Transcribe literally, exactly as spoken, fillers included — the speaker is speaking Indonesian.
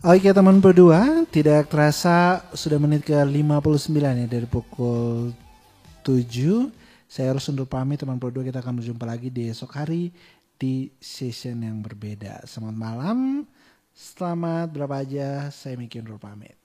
Oke teman berdua, tidak terasa sudah menit ke lima puluh sembilan ya dari pukul tujuh. Saya harus undur pamit teman berdua, kita akan berjumpa lagi di esok hari di session yang berbeda. Selamat malam, selamat berapa aja, saya Miki undur pamit.